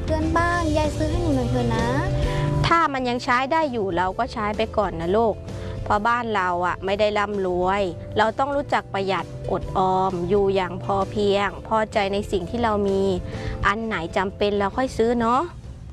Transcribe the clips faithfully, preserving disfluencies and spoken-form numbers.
เพื่อนบ้างยายซื้อให้หนูหน่อยเถอะนะถ้ามันยังใช้ได้อยู่เราก็ใช้ไปก่อนนะลูกเพราะบ้านเราอ่ะไม่ได้ร่ำรวยเราต้องรู้จักประหยัดอดออมอยู่อย่างพอเพียงพอใจในสิ่งที่เรามีอันไหนจำเป็นเราค่อยซื้อเนาะ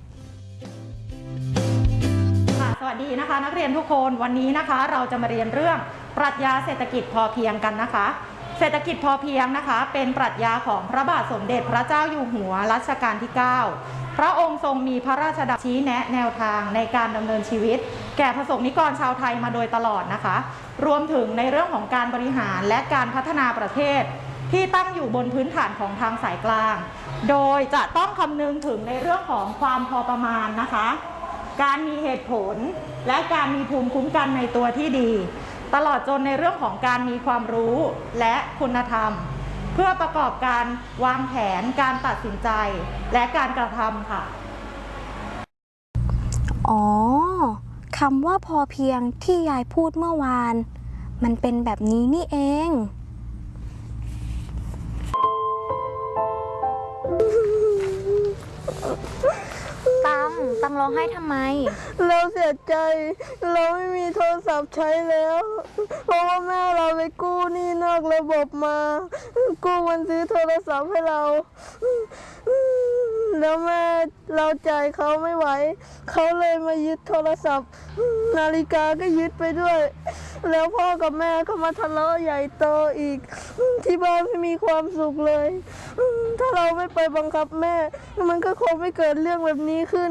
ค่ะสวัสดีนะคะนักเรียนทุกคนวันนี้นะคะเราจะมาเรียนเรื่องปรัชญาเศรษฐกิจพอเพียงกันนะคะเศรษฐกิจพอเพียงนะคะเป็นปรัชญาของพระบาทสมเด็จพระเจ้าอยู่หัวรัชกาลที่เก้าพระองค์ทรงมีพระราชดำริชี้แนะแนวทางในการดำเนินชีวิตแก่ประสบนิกรชาวไทยมาโดยตลอดนะคะรวมถึงในเรื่องของการบริหารและการพัฒนาประเทศที่ตั้งอยู่บนพื้นฐานของทางสายกลางโดยจะต้องคำนึงถึงในเรื่องของความพอประมาณนะคะการมีเหตุผลและการมีภูมิคุ้มกันในตัวที่ดีตลอดจนในเรื่องของการมีความรู้และคุณธรรมเพื่อประกอบการวางแผนการตัดสินใจและการกระทำค่ะอ๋อคำว่าพอเพียงที่ยายพูดเมื่อวานมันเป็นแบบนี้นี่เองตังตังร้องไห้ทำไมเราเสียใจเราไม่มีโทรศัพท์ใช้แล้วเพราะว่าแม่เราไปกู้หนี้นอกระบบมากู้มันซื้อโทรศัพท์ให้เราแล้วแม่เราจ่ายเขาไม่ไหวเขาเลยมายึดโทรศัพท์นาฬิกาก็ยึดไปด้วยแล้วพ่อกับแม่ก็มาทะเลาะใหญ่โตอีกที่บ้านไม่มีความสุขเลยถ้าเราไม่ไปบังคับแม่มันก็คงไม่เกิดเรื่องแบบนี้ขึ้น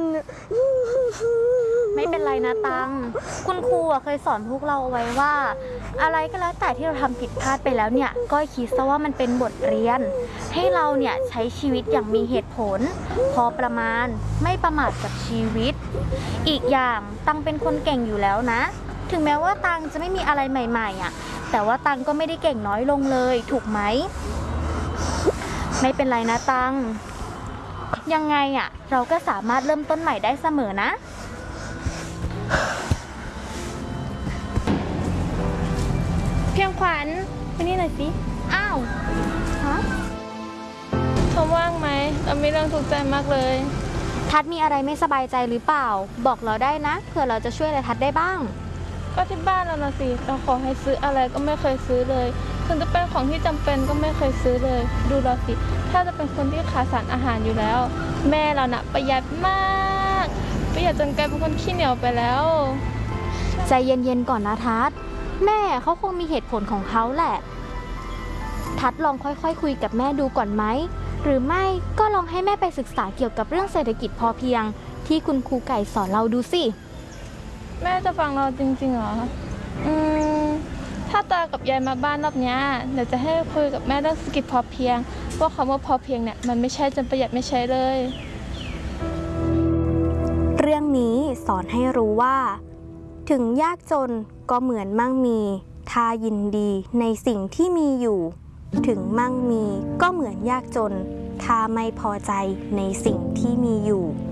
ไม่เป็นไรนะตังคุณครูเคยสอนพวกเราไว้ว่าอะไรก็แล้วแต่ที่เราทำผิดพลาดไปแล้วเนี่ยก็คิดซะว่ามันเป็นบทเรียนให้เราเนี่ยใช้ชีวิตอย่างมีเหตุผลพอประมาณไม่ประมาทกับชีวิตอีกอย่างตังเป็นคนเก่งอยู่แล้วนะถึงแม้ว่าตังจะไม่มีอะไรใหม่ๆอ่ะแต่ว่าตังก็ไม่ได้เก่งน้อยลงเลยถูกไหมไม่เป็นไรนะตังยังไงอ่ะเราก็สามารถเริ่มต้นใหม่ได้เสมอนะเพียงขวัญมานี่หน่อยสิอ้าวฮะเธอว่างไหมเรามีเรื่องทุกข์ใจมากเลยทัดมีอะไรไม่สบายใจหรือเปล่าบอกเราได้นะเผื่อเราจะช่วยอะไรทัดได้บ้างก็ที่บ้านเรานะสิเราขอให้ซื้ออะไรก็ไม่เคยซื้อเลยถึงจะเป็นของที่จำเป็นก็ไม่เคยซื้อเลยดูเราสิถ้าจะเป็นคนที่ขาดสารอาหารอยู่แล้วแม่เราน่ะประหยัดมากประหยัดจนกลายเป็นคนขี้เหนียวไปแล้วใจเย็นๆก่อนนะทัดแม่เขาคงมีเหตุผลของเขาแหละทัดลองค่อยๆ ค, คุยกับแม่ดูก่อนไหมหรือไม่ก็ลองให้แม่ไปศึกษาเกี่ยวกับเรื่องเศรษฐกิจพอเพียงที่คุณครูไก่สอนเราดูสิแม่จะฟังเราจริงๆเหรออืมถ้าตากับยายมาบ้านรอบนี้เดี๋ยวจะให้คุยกับแม่เรื่องเศรษฐกิจพอเพียงว่าคำว่าพอเพียงเนี่ยมันไม่ใช่จนประหยัดไม่ใช่เลยเรื่องนี้สอนให้รู้ว่าถึงยากจนก็เหมือนมั่งมีถ้ายินดีในสิ่งที่มีอยู่ถึงมั่งมีก็เหมือนยากจนถ้าไม่พอใจในสิ่งที่มีอยู่